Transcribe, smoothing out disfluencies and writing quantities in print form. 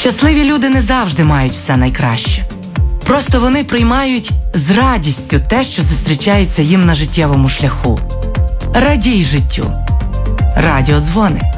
Щасливі люди не завжди мають все найкраще. Просто вони приймають з радістю те, що зустрічається їм на життєвому шляху. Радій життю. Радіодзвони.